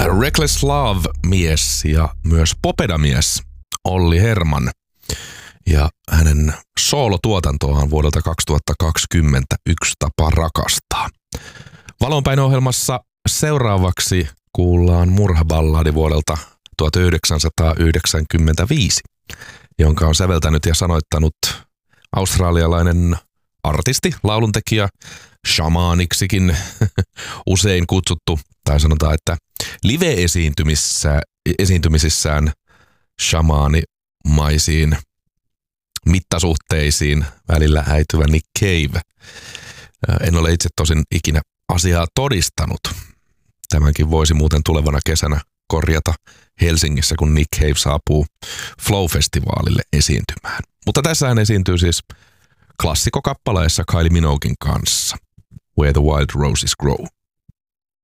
Reckless Love-mies ja myös Popeda-mies Olli Herman ja hänen soolotuotantoaan vuodelta 2020 Yksi tapa rakastaa. Valonpäin-ohjelmassa seuraavaksi kuullaan murhaballadi vuodelta 1995, jonka on säveltänyt ja sanoittanut australialainen artisti, lauluntekijä, shamaaniksikin usein kutsuttu, tai sanotaan, että live-esiintymisissään shamaanimaisiin mittasuhteisiin välillä äityvä Nick Cave. En ole itse tosin ikinä asiaa todistanut. Tämänkin voisi muuten tulevana kesänä korjata Helsingissä, kun Nick Cave saapuu Flow-festivaalille esiintymään. Mutta tässä hän esiintyy siis klassikkokappaleessa Kylie Minoguein kanssa, Where the Wild Roses Grow.